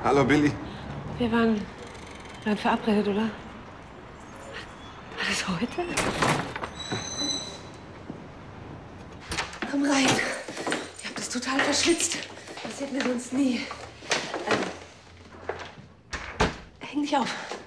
Hallo, Billy. Wir waren verabredet, oder? War das heute? Komm rein. Ich hab das total verschwitzt. Passiert mir sonst nie. Häng dich auf.